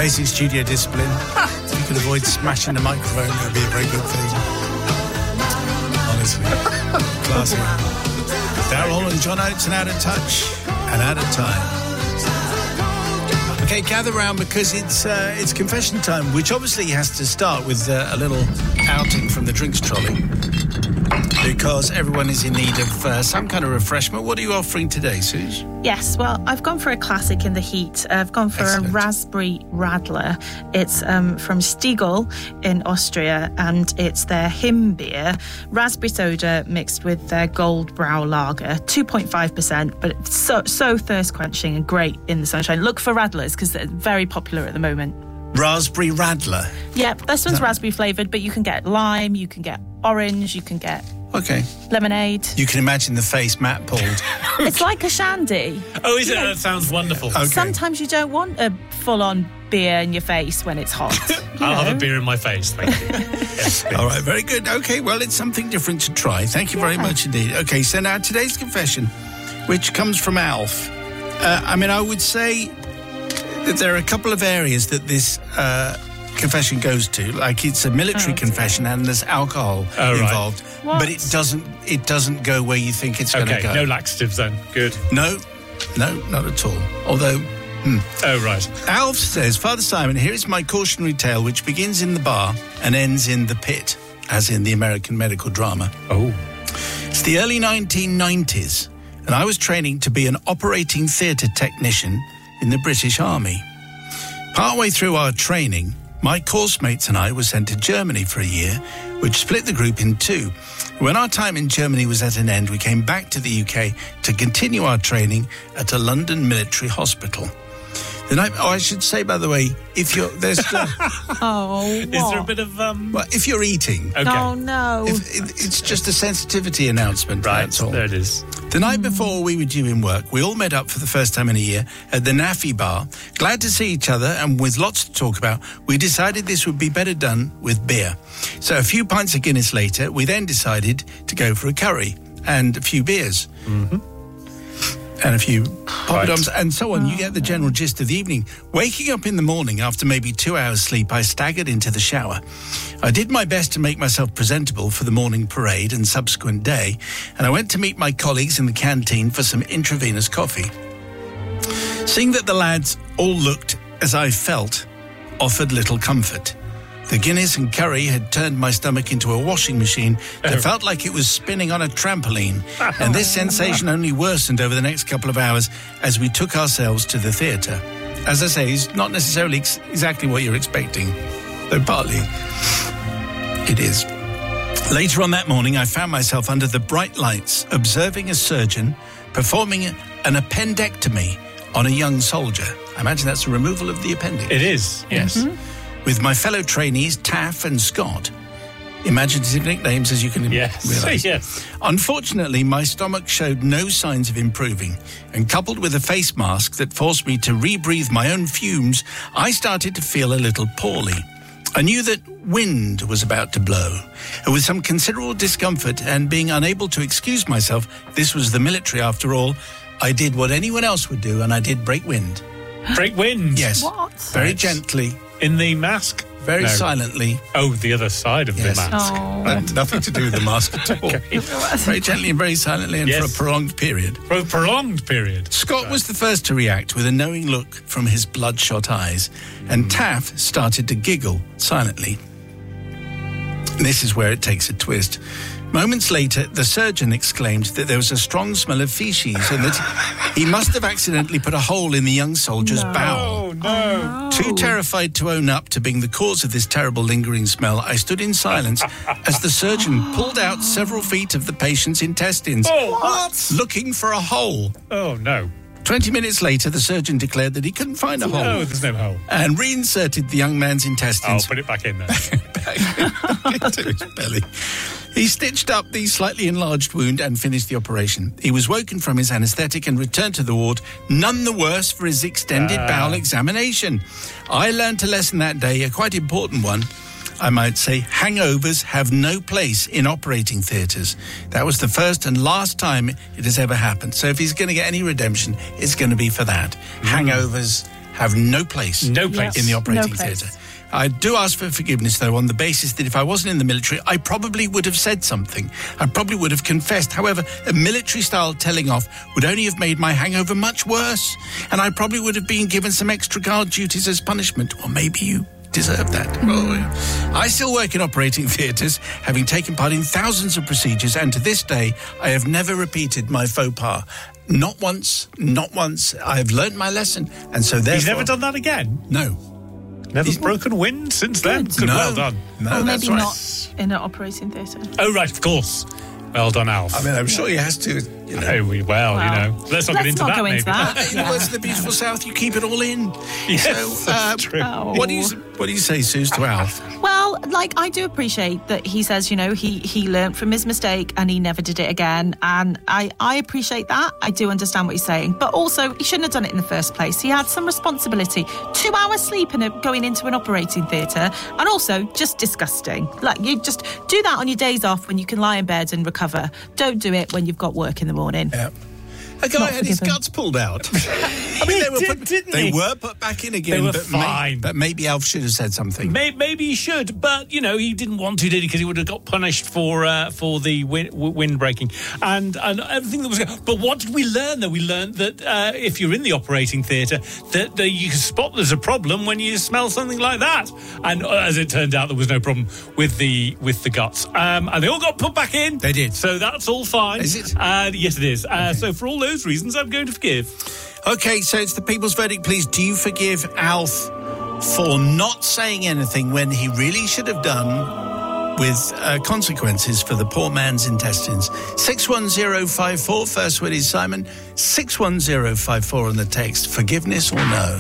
Basic studio discipline. If you could avoid smashing the microphone, that would be a very good thing. Honestly. Classy. Daryl and John Oates and Out of Touch and Out of Time. Okay, gather round because it's confession time, which obviously has to start with a little outing from the drinks trolley because everyone is in need of some kind of refreshment. What are you offering today, Suze? Yes, well, I've gone for a classic in the heat. I've gone for a raspberry radler. It's from Stiegl in Austria, and it's their Himbeer raspberry soda mixed with their Goldbrau lager, 2.5%, but it's so thirst-quenching and great in the sunshine. Look for radlers because they're very popular at the moment. Raspberry radler? Yeah, this one's raspberry flavoured, but you can get lime, you can get orange, you can get... Okay. Lemonade. You can imagine the face Matt pulled. It's like a shandy. Oh, is it? That sounds wonderful. Okay. Sometimes you don't want a full-on beer in your face when it's hot. I'll have a beer in my face, thank you. Yes, all right, very good. Okay, well, it's something different to try. Thank you very much indeed. Okay, so now today's confession, which comes from Alf. I would say that there are a couple of areas that this... confession goes to, like it's a military confession and there's alcohol involved, what? But it doesn't go where you think it's going to go. No laxatives then. Good. No, not at all. Although, Oh, right. Alf says, Father Simon, here is my cautionary tale, which begins in the bar and ends in the pit, as in the American medical drama. Oh. It's the early 1990s, and I was training to be an operating theatre technician in the British Army. Partway through our training, my course mates and I were sent to Germany for a year, which split the group in two. When our time in Germany was at an end, we came back to the UK to continue our training at a London military hospital. I should say, by the way, if you're... There's Is there a bit of... Well, if you're eating... Okay. Oh, no. It's just a sensitivity announcement, Right, that's all. there it is. The night before we were due in work, we all met up for the first time in a year at the Naffy Bar. Glad to see each other, and with lots to talk about, we decided this would be better done with beer. So a few pints of Guinness later, we then decided to go for a curry and a few beers. Mm-hmm. And a few poppadoms and so on. You get the general gist of the evening. Waking up in the morning after maybe 2 hours sleep, I staggered into the shower. I did my best to make myself presentable for the morning parade and subsequent day, and I went to meet my colleagues in the canteen for some intravenous coffee. Seeing that the lads all looked as I felt offered little comfort. The Guinness and curry had turned my stomach into a washing machine that felt like it was spinning on a trampoline. And this sensation only worsened over the next couple of hours as we took ourselves to the theatre. As I say, it's not necessarily exactly what you're expecting, though partly it is. Later on that morning, I found myself under the bright lights, observing a surgeon performing an appendectomy on a young soldier. I imagine that's the removal of the appendix. It is, yes. Mm-hmm. With my fellow trainees, Taff and Scott. Imaginative nicknames, as you can realise. Yes. Unfortunately, my stomach showed no signs of improving, and coupled with a face mask that forced me to rebreathe my own fumes, I started to feel a little poorly. I knew that wind was about to blow, and with some considerable discomfort and being unable to excuse myself, this was the military after all, I did what anyone else would do, and I did break wind. Break wind? Yes. What? Very gently. In the mask? Very silently. Oh, the other side of the mask. Oh. Had nothing to do with the mask at all. Okay. Very gently and very silently and for a prolonged period. For a prolonged period. Scott was the first to react with a knowing look from his bloodshot eyes, and Taff started to giggle silently. This is where it takes a twist. Moments later, the surgeon exclaimed that there was a strong smell of feces and that he must have accidentally put a hole in the young soldier's bowel. Oh, no. Too terrified to own up to being the cause of this terrible lingering smell, I stood in silence as the surgeon pulled out several feet of the patient's intestines. Oh, what? Looking for a hole. Oh, no. 20 minutes later, the surgeon declared that he couldn't find a hole. No, there's no hole. And reinserted the young man's intestines. Oh, put it back in there. back into his belly. He stitched up the slightly enlarged wound and finished the operation. He was woken from his anaesthetic and returned to the ward, none the worse for his extended bowel examination. I learnt a lesson that day, a quite important one. I might say hangovers have no place in operating theatres. That was the first and last time it has ever happened. So if he's going to get any redemption, it's going to be for that. Hangovers have no place. No place. In the operating No place. theatre. I do ask for forgiveness, though, on the basis that if I wasn't in the military, I probably would have said something. I probably would have confessed. However, a military-style telling off would only have made my hangover much worse, and I probably would have been given some extra guard duties as punishment. Or maybe you deserve that. Well, I still work in operating theatres, having taken part in thousands of procedures, and to this day, I have never repeated my faux pas. Not once. I have learnt my lesson, and so therefore... He's never done that again? No. Never broken wind since then? Good, No. well done. No, Or that's maybe right. not in an operating theatre. Oh, right, of course. Well done, Alf. I mean, I'm sure he has to, you know. Oh, well, you know. Let's not get into that, go maybe. into that. In the words of the beautiful South, you keep it all in. Yes, that's true. Oh. What do you say, Suze, to Alf? Well, like, I do appreciate that he says, you know, he learnt from his mistake and he never did it again. And I appreciate that. I do understand what he's saying. But also, he shouldn't have done it in the first place. He had some responsibility. 2 hours sleep going into an operating theatre. And also, just disgusting. Like, you just do that on your days off when you can lie in bed and recover. Don't do it when you've got work in the morning. Yeah. A guy Not had his forgiven. guts pulled out. I mean, they were put back in again. They were but fine. But maybe Alf should have said something. Maybe he should, but, you know, he didn't want to, did he? Because he would have got punished for the wind breaking and everything that was going. But what did we learn, though? We learned that if you're in the operating theatre, that you can spot there's a problem when you smell something like that. And as it turned out, there was no problem with the guts. And they all got put back in. They did. So that's all fine. Is it? Yes, it is. So for all those reasons, I'm going to forgive. Okay, so it's the people's verdict. Please, do you forgive Alf for not saying anything when he really should have done, with consequences for the poor man's intestines? 61054, first word is Simon. 61054 on the text. Forgiveness or no?